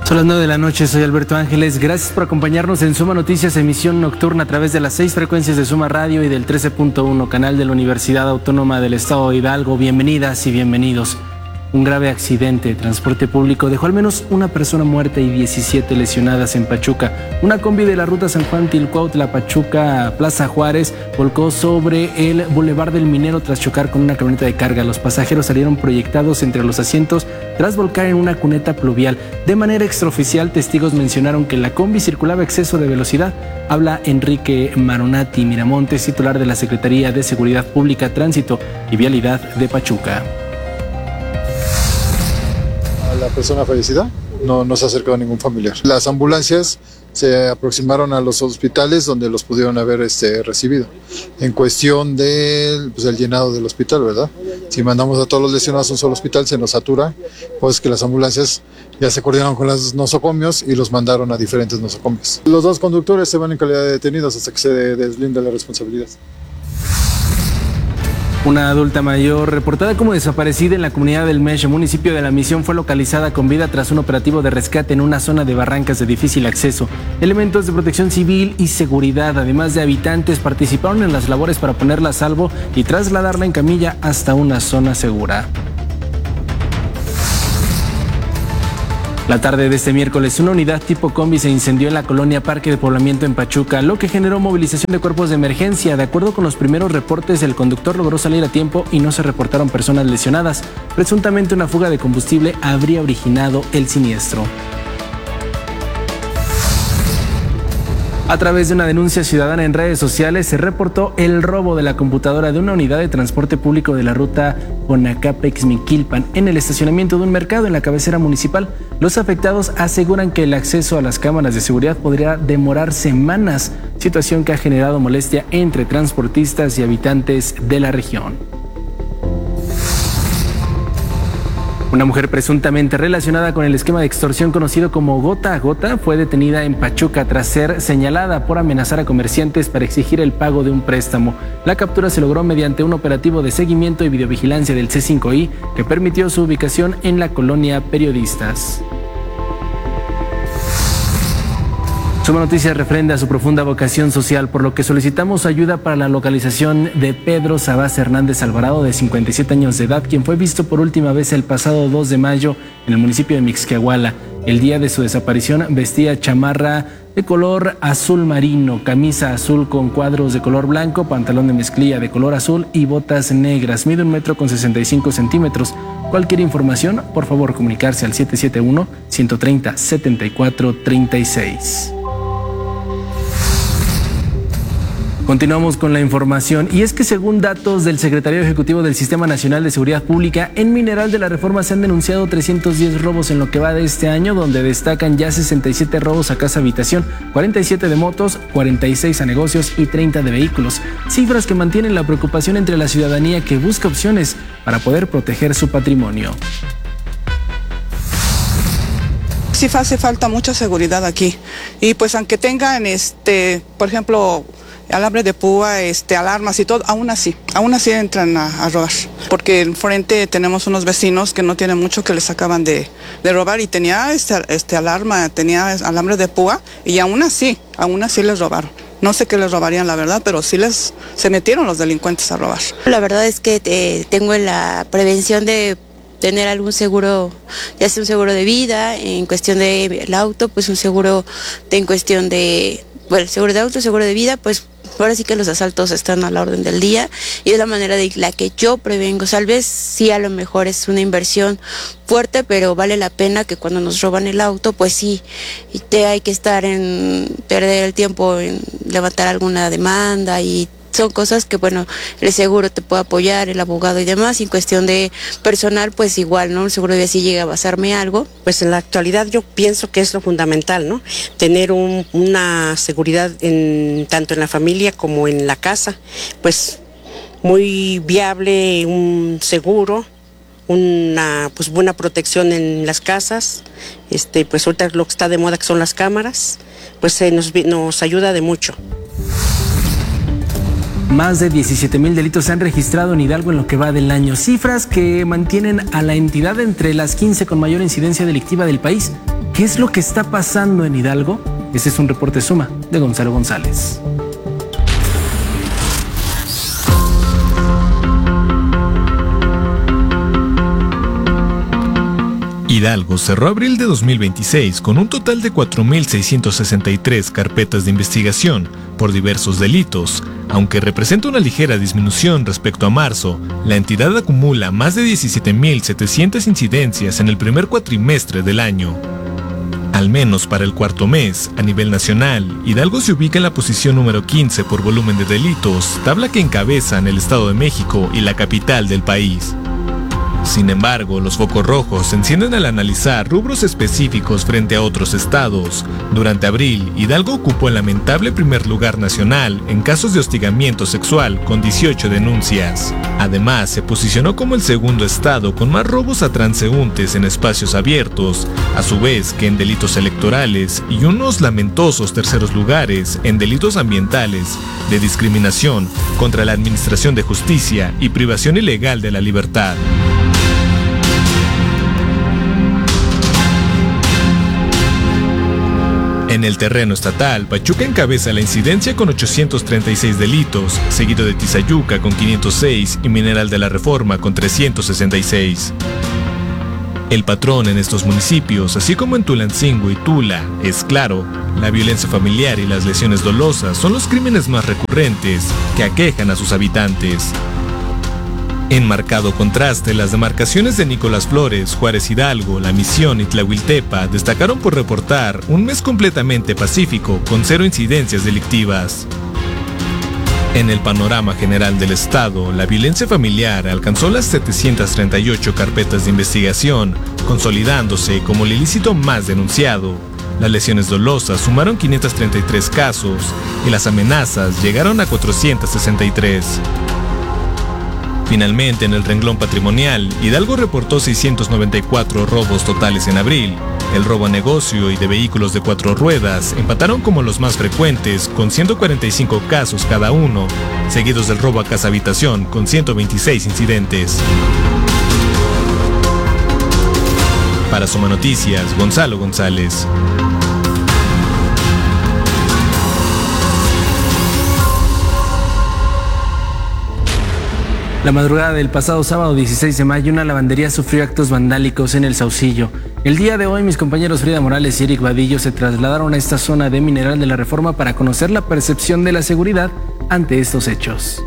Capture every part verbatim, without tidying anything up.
Son las nueve de la noche, soy Alberto Ángeles. Gracias por acompañarnos en Suma Noticias, emisión nocturna a través de las seis frecuencias de Suma Radio y del trece punto uno, canal de la Universidad Autónoma del Estado de Hidalgo. Bienvenidas y bienvenidos. Un grave accidente de transporte público dejó al menos una persona muerta y diecisiete lesionadas en Pachuca. Una combi de la ruta San Juan-Tilcuautla, Pachuca, Plaza Juárez, volcó sobre el Boulevard del Minero tras chocar con una camioneta de carga. Los pasajeros salieron proyectados entre los asientos tras volcar en una cuneta pluvial. De manera extraoficial, testigos mencionaron que la combi circulaba a exceso de velocidad. Habla Enrique Maronati Miramontes, titular de la Secretaría de Seguridad Pública, Tránsito y Vialidad de Pachuca. La persona fallecida no, no se ha acercado a ningún familiar. Las ambulancias se aproximaron a los hospitales donde los pudieron haber este, recibido. En cuestión del pues, el llenado del hospital, ¿verdad? Si mandamos a todos los lesionados a un solo hospital, se nos satura, pues que las ambulancias ya se coordinaron con los nosocomios y los mandaron a diferentes nosocomios. Los dos conductores se van en calidad de detenidos hasta que se deslinda la responsabilidad. Una adulta mayor reportada como desaparecida en la comunidad del Meche, municipio de La Misión, fue localizada con vida tras un operativo de rescate en una zona de barrancas de difícil acceso. Elementos de protección civil y seguridad, además de habitantes, participaron en las labores para ponerla a salvo y trasladarla en camilla hasta una zona segura. La tarde de este miércoles, una unidad tipo combi se incendió en la colonia Parque de Poblamiento en Pachuca, lo que generó movilización de cuerpos de emergencia. De acuerdo con los primeros reportes, el conductor logró salir a tiempo y no se reportaron personas lesionadas. Presuntamente una fuga de combustible habría originado el siniestro. A través de una denuncia ciudadana en redes sociales se reportó el robo de la computadora de una unidad de transporte público de la ruta Conacapex-Miquilpan en el estacionamiento de un mercado en la cabecera municipal. Los afectados aseguran que el acceso a las cámaras de seguridad podría demorar semanas, situación que ha generado molestia entre transportistas y habitantes de la región. Una mujer presuntamente relacionada con el esquema de extorsión conocido como Gota a Gota fue detenida en Pachuca tras ser señalada por amenazar a comerciantes para exigir el pago de un préstamo. La captura se logró mediante un operativo de seguimiento y videovigilancia del C cinco I que permitió su ubicación en la colonia Periodistas. Suma Noticias refrenda su profunda vocación social, por lo que solicitamos ayuda para la localización de Pedro Sabás Hernández Alvarado, de cincuenta y siete años de edad, quien fue visto por última vez el pasado dos de mayo en el municipio de Mixquiahuala. El día de su desaparición vestía chamarra de color azul marino, camisa azul con cuadros de color blanco, pantalón de mezclilla de color azul y botas negras. Mide un metro con sesenta y cinco centímetros. Cualquier información, por favor, comunicarse al siete siete uno, uno tres cero, siete cuatro tres seis. Continuamos con la información, y es que según datos del Secretario Ejecutivo del Sistema Nacional de Seguridad Pública, en Mineral de la Reforma se han denunciado trescientos diez robos en lo que va de este año, donde destacan ya sesenta y siete robos a casa-habitación, cuarenta y siete de motos, cuarenta y seis a negocios y treinta de vehículos. Cifras que mantienen la preocupación entre la ciudadanía que busca opciones para poder proteger su patrimonio. Sí hace falta mucha seguridad aquí, y pues aunque tengan, este, por ejemplo, alambre de púa, este, alarmas y todo, aún así, aún así entran a, a robar. Porque enfrente tenemos unos vecinos que no tienen mucho, que les acaban de, de robar, y tenía este, este alarma, tenía alambre de púa, y aún así, aún así les robaron. No sé qué les robarían, la verdad, pero sí les se metieron los delincuentes a robar. La verdad es que eh, tengo la prevención de tener algún seguro, ya sea un seguro de vida, en cuestión del auto, pues un seguro de, en cuestión de, bueno, seguro de auto, seguro de vida, pues ahora sí que los asaltos están a la orden del día, y es la manera de la que yo prevengo. Tal vez sí, a lo mejor es una inversión fuerte, pero vale la pena que cuando nos roban el auto, pues sí, y te hay que estar en perder el tiempo en levantar alguna demanda, y son cosas que, bueno, el seguro te puede apoyar, el abogado y demás. Y en cuestión de personal, pues igual, ¿no? El seguro de si llega a pasarme algo. Pues en la actualidad yo pienso que es lo fundamental, ¿no? Tener un, una seguridad en, tanto en la familia como en la casa. Pues muy viable, un seguro, una pues buena protección en las casas. Este, pues ahorita lo que está de moda, que son las cámaras, pues eh, nos, nos ayuda de mucho. Más de diecisiete mil delitos se han registrado en Hidalgo en lo que va del año, cifras que mantienen a la entidad entre las quince con mayor incidencia delictiva del país. ¿Qué es lo que está pasando en Hidalgo? Este es un reporte Suma de Gonzalo González. Hidalgo cerró abril de dos mil veintiséis con un total de cuatro mil seiscientas sesenta y tres carpetas de investigación por diversos delitos. Aunque representa una ligera disminución respecto a marzo, la entidad acumula más de diecisiete mil setecientas incidencias en el primer cuatrimestre del año. Al menos para el cuarto mes, a nivel nacional, Hidalgo se ubica en la posición número quince por volumen de delitos, tabla que encabezan el Estado de México y la capital del país. Sin embargo, los focos rojos se encienden al analizar rubros específicos frente a otros estados. Durante abril, Hidalgo ocupó el lamentable primer lugar nacional en casos de hostigamiento sexual con dieciocho denuncias. Además, se posicionó como el segundo estado con más robos a transeúntes en espacios abiertos, a su vez que en delitos electorales, y unos lamentosos terceros lugares en delitos ambientales, de discriminación contra la administración de justicia y privación ilegal de la libertad. En el terreno estatal, Pachuca encabeza la incidencia con ochocientos treinta y seis delitos, seguido de Tizayuca con quinientos seis y Mineral de la Reforma con trescientos sesenta y seis. El patrón en estos municipios, así como en Tulancingo y Tula, es claro: la violencia familiar y las lesiones dolosas son los crímenes más recurrentes que aquejan a sus habitantes. En marcado contraste, las demarcaciones de Nicolás Flores, Juárez Hidalgo, La Misión y Tlahuiltepa destacaron por reportar un mes completamente pacífico, con cero incidencias delictivas. En el panorama general del estado, la violencia familiar alcanzó las setecientas treinta y ocho carpetas de investigación, consolidándose como el ilícito más denunciado. Las lesiones dolosas sumaron quinientos treinta y tres casos y las amenazas llegaron a cuatrocientos sesenta y tres. Finalmente, en el renglón patrimonial, Hidalgo reportó seiscientos noventa y cuatro robos totales en abril. El robo a negocio y de vehículos de cuatro ruedas empataron como los más frecuentes, con ciento cuarenta y cinco casos cada uno, seguidos del robo a casa-habitación, con ciento veintiséis incidentes. Para Suma Noticias, Gonzalo González. La madrugada del pasado sábado dieciséis de mayo, una lavandería sufrió actos vandálicos en el Saucillo. El día de hoy, mis compañeros Frida Morales y Eric Vadillo se trasladaron a esta zona de Mineral de la Reforma para conocer la percepción de la seguridad ante estos hechos.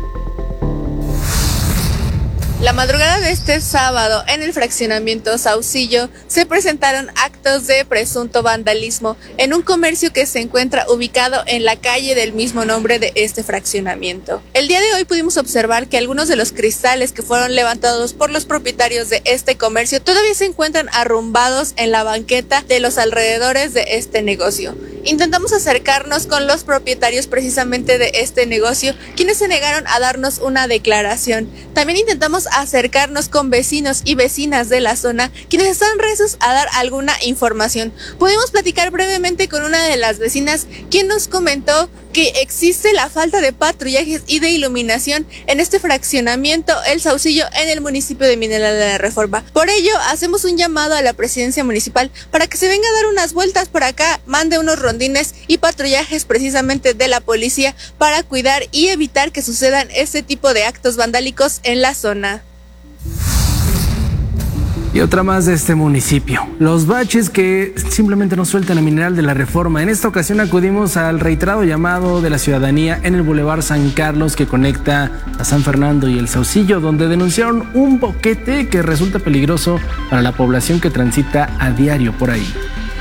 La madrugada de este sábado, en el fraccionamiento Saucillo, se presentaron actos de presunto vandalismo en un comercio que se encuentra ubicado en la calle del mismo nombre de este fraccionamiento. El día de hoy pudimos observar que algunos de los cristales que fueron levantados por los propietarios de este comercio todavía se encuentran arrumbados en la banqueta de los alrededores de este negocio. Intentamos acercarnos con los propietarios precisamente de este negocio, quienes se negaron a darnos una declaración. También intentamos acercarnos con vecinos y vecinas de la zona, quienes están reacios a dar alguna información. Pudimos platicar brevemente con una de las vecinas, quien nos comentó que existe la falta de patrullajes y de iluminación en este fraccionamiento El Saucillo, en el municipio de Mineral de la Reforma. Por ello, hacemos un llamado a la presidencia municipal para que se venga a dar unas vueltas por acá, mande unos rondines y patrullajes precisamente de la policía para cuidar y evitar que sucedan este tipo de actos vandálicos en la zona. Y otra más de este municipio, los baches que simplemente no sueltan a Mineral de la Reforma. En esta ocasión acudimos al reiterado llamado de la ciudadanía en el Boulevard San Carlos, que conecta a San Fernando y El Saucillo, donde denunciaron un boquete que resulta peligroso para la población que transita a diario por ahí.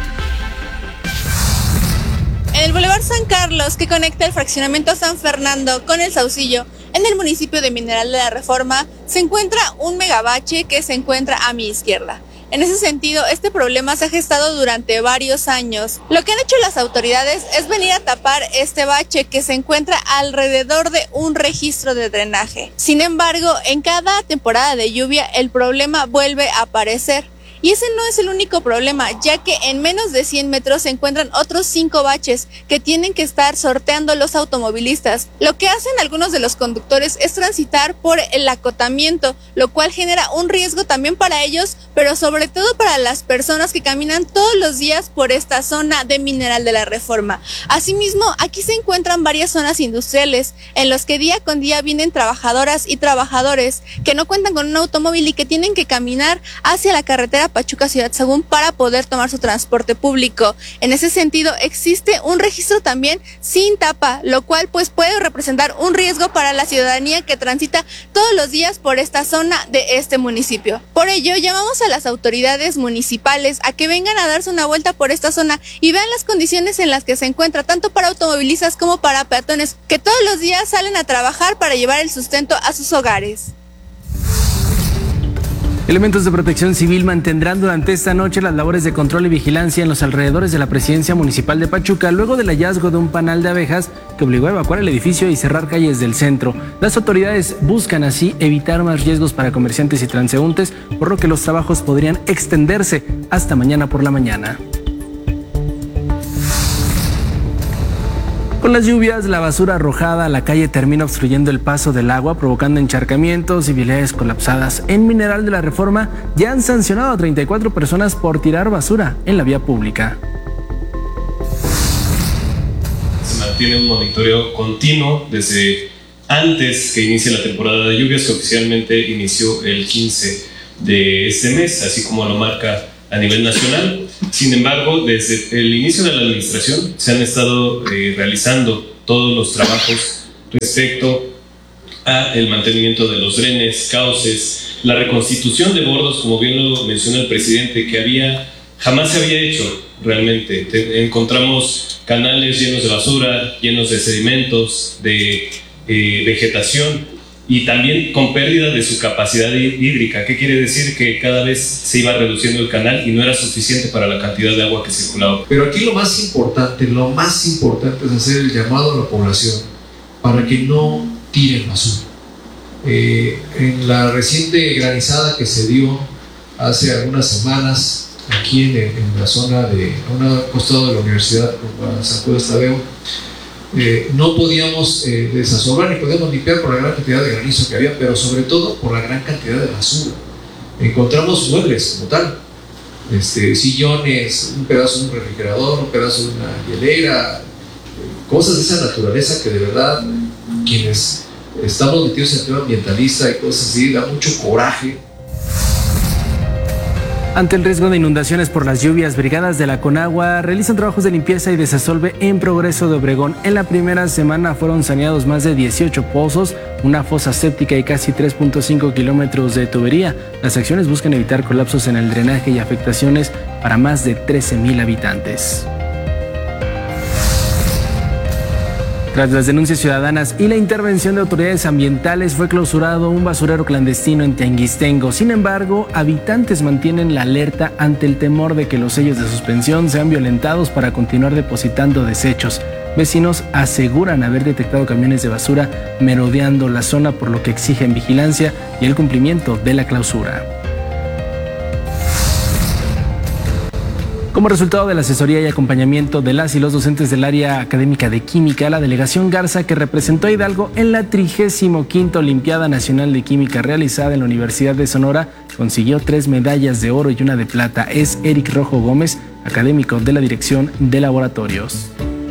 En el Boulevard San Carlos, que conecta el fraccionamiento San Fernando con El Saucillo, en el municipio de Mineral de la Reforma, se encuentra un megabache que se encuentra a mi izquierda. En ese sentido, este problema se ha gestado durante varios años. Lo que han hecho las autoridades es venir a tapar este bache que se encuentra alrededor de un registro de drenaje. Sin embargo, en cada temporada de lluvia el problema vuelve a aparecer. Y ese no es el único problema, ya que en menos de cien metros se encuentran otros cinco baches que tienen que estar sorteando los automovilistas. Lo que hacen algunos de los conductores es transitar por el acotamiento, lo cual genera un riesgo también para ellos, pero sobre todo para las personas que caminan todos los días por esta zona de Mineral de la Reforma. Asimismo, aquí se encuentran varias zonas industriales en los que día con día vienen trabajadoras y trabajadores que no cuentan con un automóvil y que tienen que caminar hacia la carretera Pachuca-Ciudad Sagún para poder tomar su transporte público. En ese sentido, existe un registro también sin tapa, lo cual pues puede representar un riesgo para la ciudadanía que transita todos los días por esta zona de este municipio. Por ello, llamamos a las autoridades municipales a que vengan a darse una vuelta por esta zona y vean las condiciones en las que se encuentra, tanto para automovilistas como para peatones, que todos los días salen a trabajar para llevar el sustento a sus hogares. Elementos de protección civil mantendrán durante esta noche las labores de control y vigilancia en los alrededores de la presidencia municipal de Pachuca, luego del hallazgo de un panal de abejas que obligó a evacuar el edificio y cerrar calles del centro. Las autoridades buscan así evitar más riesgos para comerciantes y transeúntes, por lo que los trabajos podrían extenderse hasta mañana por la mañana. Con las lluvias, la basura arrojada a la calle termina obstruyendo el paso del agua, provocando encharcamientos y vialidades colapsadas. En Mineral de la Reforma ya han sancionado a treinta y cuatro personas por tirar basura en la vía pública. Se mantiene un monitoreo continuo desde antes que inicie la temporada de lluvias, que oficialmente inició el quince de este mes, así como lo marca a nivel nacional. Sin embargo, desde el inicio de la administración se han estado eh, realizando todos los trabajos respecto a el mantenimiento de los drenes, cauces, la reconstitución de bordos, como bien lo mencionó el presidente, que había jamás se había hecho realmente. Te, encontramos canales llenos de basura, llenos de sedimentos, de eh, vegetación, y también con pérdida de su capacidad hídrica. ¿Qué quiere decir? Que cada vez se iba reduciendo el canal y no era suficiente para la cantidad de agua que circulaba. Pero aquí lo más importante, lo más importante es hacer el llamado a la población para que no tiren basura. Eh, en la reciente granizada que se dio hace algunas semanas aquí en, en la zona de, a un costado de la Universidad San Pedro Estadeo, Eh, no podíamos eh, desasolvar ni podíamos limpiar por la gran cantidad de granizo que había, pero sobre todo por la gran cantidad de basura. Encontramos muebles como tal, este, sillones, un pedazo de un refrigerador, un pedazo de una hielera, eh, cosas de esa naturaleza que de verdad quienes estamos metidos en el tema ambientalista y cosas así, da mucho coraje. Ante el riesgo de inundaciones por las lluvias, brigadas de la Conagua realizan trabajos de limpieza y desasolve en Progreso de Obregón. En la primera semana fueron saneados más de dieciocho pozos, una fosa séptica y casi tres punto cinco kilómetros de tubería. Las acciones buscan evitar colapsos en el drenaje y afectaciones para más de trece mil habitantes. Tras las denuncias ciudadanas y la intervención de autoridades ambientales, fue clausurado un basurero clandestino en Tianguistengo. Sin embargo, habitantes mantienen la alerta ante el temor de que los sellos de suspensión sean violentados para continuar depositando desechos. Vecinos aseguran haber detectado camiones de basura merodeando la zona, por lo que exigen vigilancia y el cumplimiento de la clausura. Como resultado de la asesoría y acompañamiento de las y los docentes del área académica de Química, la delegación Garza, que representó a Hidalgo en la trigésima quinta Olimpiada Nacional de Química realizada en la Universidad de Sonora, consiguió tres medallas de oro y una de plata. Es Eric Rojo Gómez, académico de la Dirección de Laboratorios.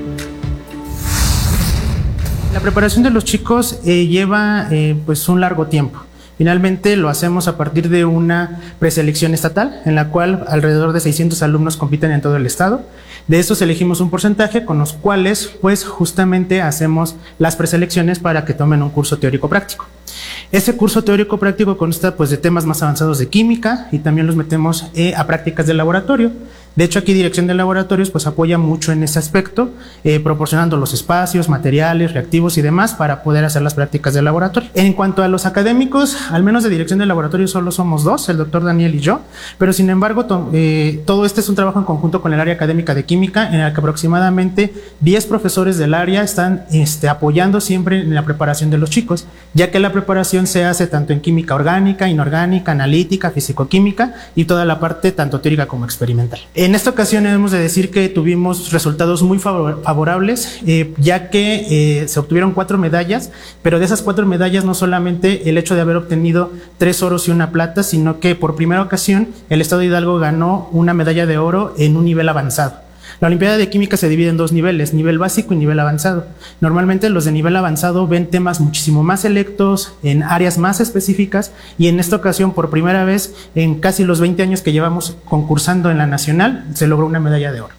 La preparación de los chicos eh, lleva eh, pues un largo tiempo. Finalmente lo hacemos a partir de una preselección estatal, en la cual alrededor de seiscientos alumnos compiten en todo el estado. De estos elegimos un porcentaje con los cuales pues justamente hacemos las preselecciones para que tomen un curso teórico práctico. Este curso teórico práctico consta pues de temas más avanzados de química y también los metemos eh, a prácticas de laboratorio. De hecho, aquí Dirección de Laboratorios pues apoya mucho en ese aspecto, eh, proporcionando los espacios, materiales, reactivos y demás para poder hacer las prácticas de laboratorio. En cuanto a los académicos, al menos de Dirección de Laboratorios solo somos dos, el doctor Daniel y yo, pero sin embargo to, eh, todo este es un trabajo en conjunto con el área académica de química, en el que aproximadamente diez profesores del área están este, apoyando siempre en la preparación de los chicos, ya que la preparación se hace tanto en química orgánica, inorgánica, analítica, fisicoquímica y toda la parte tanto teórica como experimental. En esta ocasión hemos de decir que tuvimos resultados muy favor favorables, eh, ya que eh, se obtuvieron cuatro medallas, pero de esas cuatro medallas no solamente el hecho de haber obtenido tres oros y una plata, sino que por primera ocasión el Estado de Hidalgo ganó una medalla de oro en un nivel avanzado. La Olimpiada de Química se divide en dos niveles, nivel básico y nivel avanzado. Normalmente los de nivel avanzado ven temas muchísimo más selectos, en áreas más específicas, y en esta ocasión, por primera vez en casi los veinte años que llevamos concursando en la nacional, se logró una medalla de oro.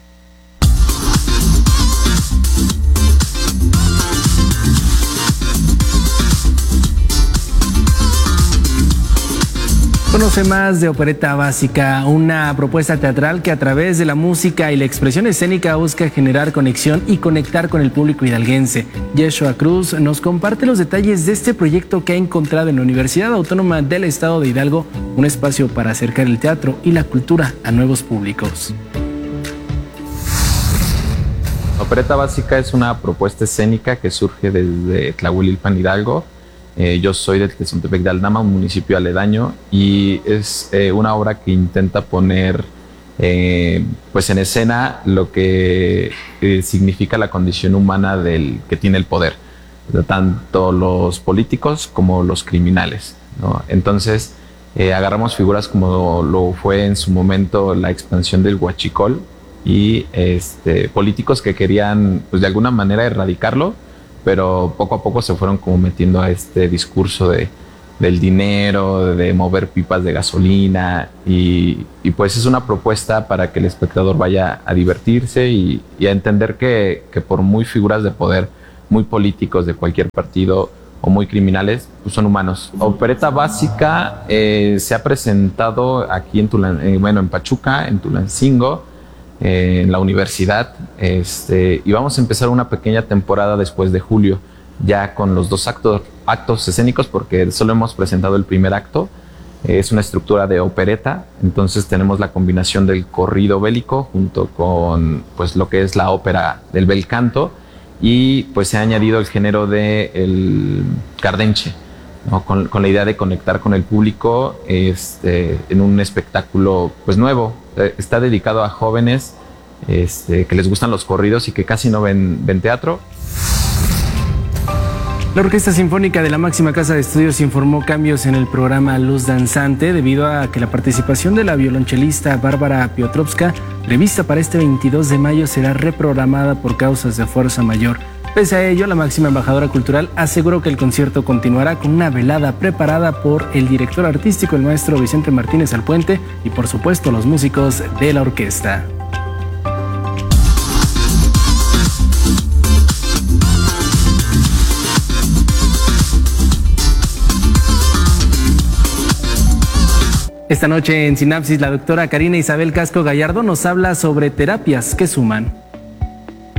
Conoce más de Opereta Básica, una propuesta teatral que a través de la música y la expresión escénica busca generar conexión y conectar con el público hidalguense. Yeshua Cruz nos comparte los detalles de este proyecto que ha encontrado en la Universidad Autónoma del Estado de Hidalgo, un espacio para acercar el teatro y la cultura a nuevos públicos. Opereta Básica es una propuesta escénica que surge desde Tlahuelilpan, Hidalgo. Eh, yo soy de Tezontepec de Aldama, un municipio aledaño, y es eh, una obra que intenta poner eh, pues en escena lo que eh, significa la condición humana del que tiene el poder, de tanto los políticos como los criminales, ¿no? Entonces eh, agarramos figuras como lo fue en su momento la expansión del huachicol y este, políticos que querían pues de alguna manera erradicarlo, pero poco a poco se fueron como metiendo a este discurso de, del dinero, de mover pipas de gasolina, y, y pues es una propuesta para que el espectador vaya a divertirse y, y a entender que, que por muy figuras de poder, muy políticos de cualquier partido o muy criminales, pues son humanos. Opereta Básica eh, se ha presentado aquí en, Tulan, eh, bueno, en Pachuca, en Tulancingo, Eh, en la universidad, este, y vamos a empezar una pequeña temporada después de julio, ya con los dos actos, actos escénicos, porque solo hemos presentado el primer acto. Eh, es una estructura de opereta, entonces tenemos la combinación del corrido bélico junto con pues, lo que es la ópera del bel canto, y pues se ha añadido el género del cardenche, ¿no? con, con la idea de conectar con el público este, en un espectáculo pues nuevo. Está dedicado a jóvenes este, que les gustan los corridos y que casi no ven, ven teatro. La Orquesta Sinfónica de la máxima casa de estudios informó cambios en el programa Luz Danzante debido a que la participación de la violonchelista Bárbara Piotrowska, prevista para este veintidós de mayo, será reprogramada por causas de fuerza mayor. Pese a ello, la máxima embajadora cultural aseguró que el concierto continuará con una velada preparada por el director artístico, el maestro Vicente Martínez Alpuente, y por supuesto los músicos de la orquesta. Esta noche en Sinapsis, la doctora Karina Isabel Casco Gallardo nos habla sobre terapias que suman.